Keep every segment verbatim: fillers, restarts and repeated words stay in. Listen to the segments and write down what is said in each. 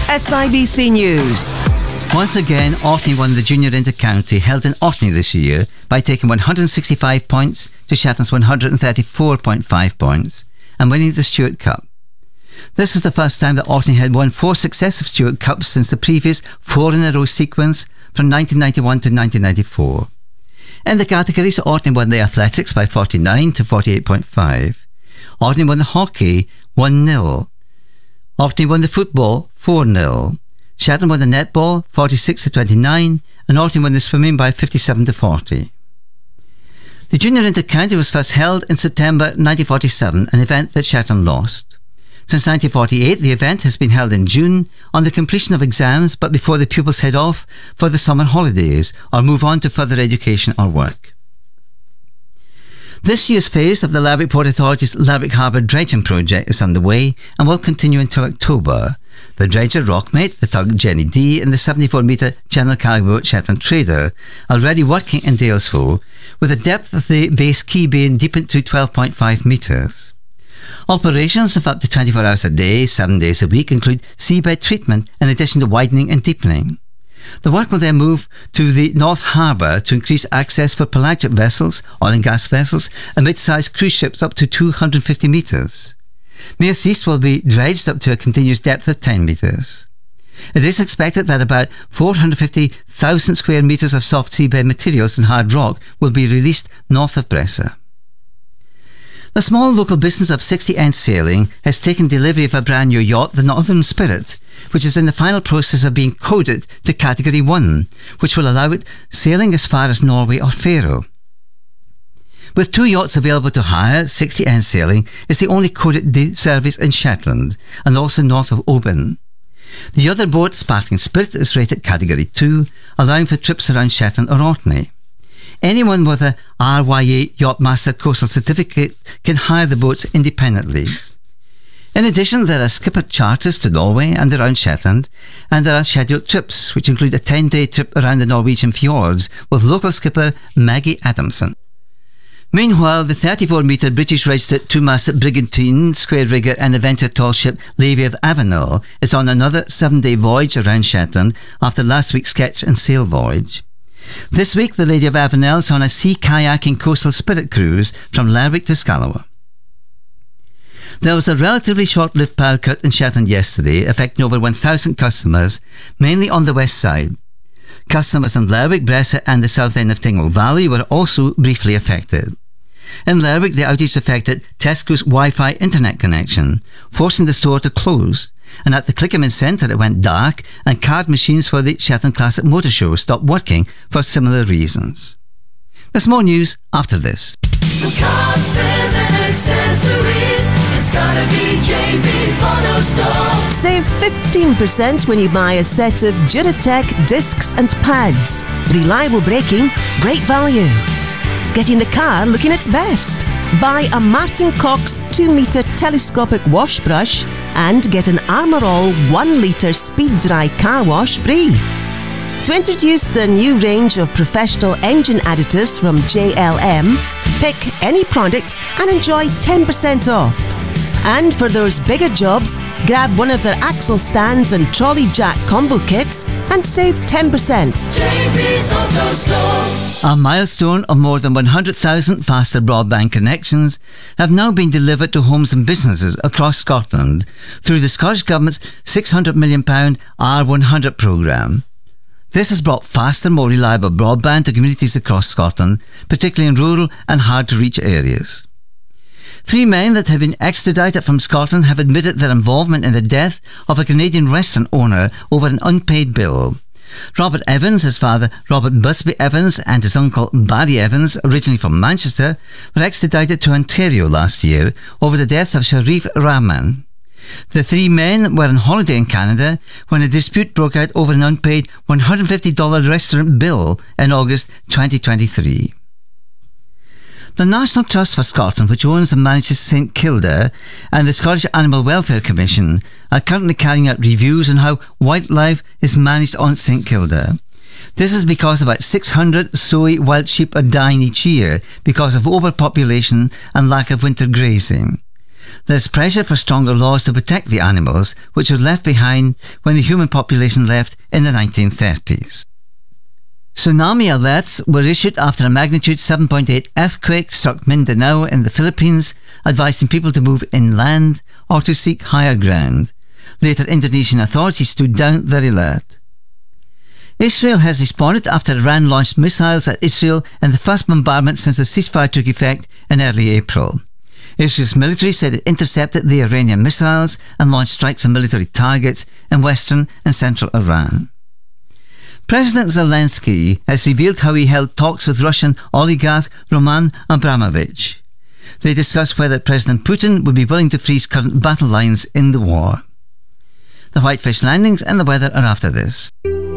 S I B C News. Once again, Orkney won the Junior Inter-County held in Orkney this year by taking one hundred sixty-five points to Shetland's one hundred thirty-four point five points and winning the Stewart Cup. This is the first time that Orkney had won four successive Stewart Cups since the previous four-in-a-row sequence from nineteen ninety-one to nineteen ninety-four. In the categories, Orkney won the athletics by forty-nine to forty-eight point five. Orkney won the hockey one nil. Orkney won the football four nil. Shetland won the netball forty-six to twenty-nine, and Orkney won the swimming by fifty-seven to forty. The Junior Inter-County was first held in September nineteen forty-seven, an event that Shetland lost. Since nineteen forty-eight, the event has been held in June on the completion of exams, but before the pupils head off for the summer holidays or move on to further education or work. This year's phase of the Lerwick Port Authority's Lerwick Harbour dredging project is underway and will continue until October. The dredger Rockmate, the tug Jenny D and the seventy-four metre Channel Cargo boat Shetland Trader are already working in Dalesford, with the depth of the base quay being deepened to twelve point five metres. Operations of up to twenty-four hours a day, seven days a week include seabed treatment in addition to widening and deepening. The work will then move to the North Harbour to increase access for pelagic vessels, oil and gas vessels and mid-sized cruise ships up to two hundred fifty metres. Mears East will be dredged up to a continuous depth of ten metres. It is expected that about four hundred fifty thousand square metres of soft seabed materials and hard rock will be released north of Brescia. The small local business of sixty End Sailing has taken delivery of a brand new yacht, the Northern Spirit, which is in the final process of being coded to Category one, which will allow it sailing as far as Norway or Faroe. With two yachts available to hire, sixty End Sailing is the only coded service in Shetland and also north of Oban. The other boat, Sparkling Spirit, is rated Category two, allowing for trips around Shetland or Orkney. Anyone with a R Y A Yachtmaster Coastal Certificate can hire the boats independently. In addition, there are skipper charters to Norway and around Shetland, and there are scheduled trips, which include a ten-day trip around the Norwegian fjords with local skipper Maggie Adamson. Meanwhile, the thirty-four metre British-registered two-masted brigantine, square rigger and adventure tall ship Lady of Avenel is on another seven-day voyage around Shetland after last week's sketch and sail voyage. This week, the Lady of Avenel is on a sea kayaking coastal spirit cruise from Lerwick to Scalawa. There was a relatively short-lived power cut in Shetland yesterday, affecting over one thousand customers, mainly on the west side. Customers in Lerwick, Brescia and the south end of Tingle Valley were also briefly affected. In Lerwick, the outage affected Tesco's Wi-Fi internet connection, forcing the store to close. And at the Clickerman Centre it went dark and card machines for the Shetland Classic Motor Show stopped working for similar reasons. There's more news after this. For cars, spares and accessories, it's gotta be J B's Auto Store. Save fifteen percent when you buy a set of Duratec discs and pads. Reliable braking, great value. Getting the car looking its best. Buy a Martin Cox two metre telescopic wash brush and get an Armour All one litre speed dry car wash free. To introduce the new range of professional engine additives from J L M, pick any product and enjoy ten percent off. And for those bigger jobs, grab one of their axle stands and trolley jack combo kits and save ten percent. J B's Auto Store. A milestone of more than one hundred thousand faster broadband connections have now been delivered to homes and businesses across Scotland through the Scottish Government's six hundred million pounds R one hundred programme. This has brought faster, more reliable broadband to communities across Scotland, particularly in rural and hard-to-reach areas. Three men that have been extradited from Scotland have admitted their involvement in the death of a Canadian restaurant owner over an unpaid bill. Robert Evans, his father Robert Busby Evans and his uncle Barry Evans, originally from Manchester, were extradited to Ontario last year over the death of Sharif Rahman. The three men were on holiday in Canada when a dispute broke out over an unpaid one hundred fifty dollars restaurant bill in August twenty twenty-three. The National Trust for Scotland, which owns and manages St Kilda, and the Scottish Animal Welfare Commission are currently carrying out reviews on how wildlife is managed on St Kilda. This is because about six hundred soy wild sheep are dying each year because of overpopulation and lack of winter grazing. There's pressure for stronger laws to protect the animals which were left behind when the human population left in the nineteen thirties. Tsunami alerts were issued after a magnitude seven point eight earthquake struck Mindanao in the Philippines, advising people to move inland or to seek higher ground. Later, Indonesian authorities stood down their alert. Israel has responded after Iran launched missiles at Israel in the first bombardment since the ceasefire took effect in early April. Israel's military said it intercepted the Iranian missiles and launched strikes on military targets in western and central Iran. President Zelensky has revealed how he held talks with Russian oligarch Roman Abramovich. They discussed whether President Putin would be willing to freeze current battle lines in the war. The whitefish landings and the weather are after this.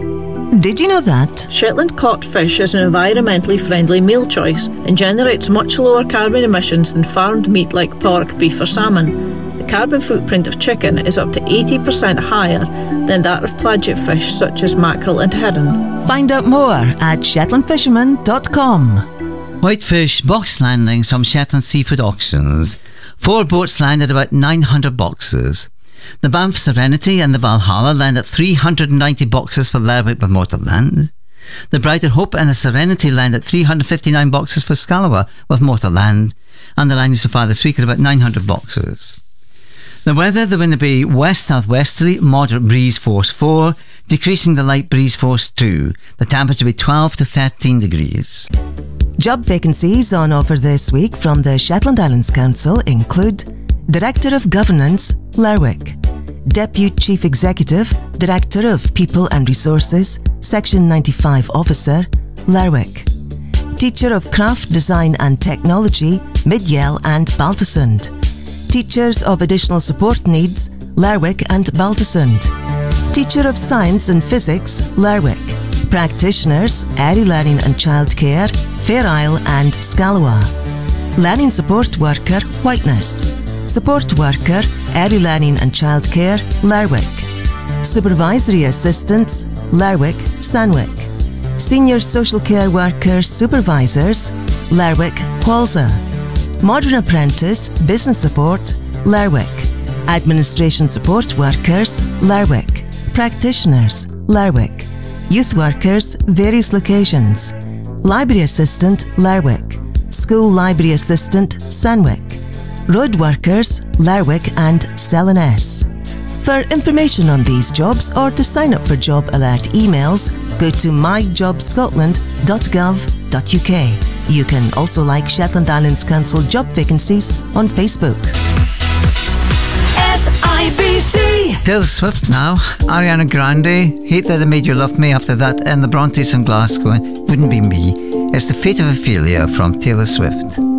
Did you know that Shetland caught fish is an environmentally friendly meal choice and generates much lower carbon emissions than farmed meat like pork, beef or salmon? The carbon footprint of chicken is up to eighty percent higher than that of pelagic fish such as mackerel and herring. Find out more at shetland fisherman dot com. Whitefish box landings from Shetland Seafood Auctions. Four boats landed about nine hundred boxes. The Banff Serenity and the Valhalla landed three hundred ninety boxes for Lerwick with Motorland. The Brighter Hope and the Serenity landed three hundred fifty-nine boxes for Scalawa with Motorland, and the landing so far this week are about nine hundred boxes. The weather, the wind will be west-southwesterly, moderate breeze force four, decreasing the light breeze force two. The temperature will be twelve to thirteen degrees. Job vacancies on offer this week from the Shetland Islands Council include Director of Governance, Lerwick; Deputy Chief Executive, Director of People and Resources, Section ninety-five Officer, Lerwick; Teacher of Craft, Design and Technology, Mid-Yell and Baltusund; Teachers of Additional Support Needs, Lerwick and Baltusund; Teacher of Science and Physics, Lerwick; Practitioners, Early Learning and Childcare, Fair Isle and Scalawa; Learning Support Worker, Whiteness; Support Worker, Early Learning and Childcare, Lerwick; Supervisory Assistants, Lerwick, Sandwick; Senior Social Care Workers Supervisors, Lerwick, Qualza; Modern Apprentice, Business Support, Lerwick; Administration Support Workers, Lerwick; Practitioners, Lerwick; Youth Workers, various locations; Library Assistant, Lerwick; School Library Assistant, Sandwick; Road Workers, Lerwick and Selenes. For information on these jobs or to sign up for job alert emails, go to my job scotland dot gov dot U K. You can also like Shetland Islands Council job vacancies on Facebook. S I B C. Taylor Swift now. Ariana Grande. Hate That I Made You Love Me after that. And the Brontes from Glasgow. Wouldn't Be Me. It's The Fate of Ophelia from Taylor Swift.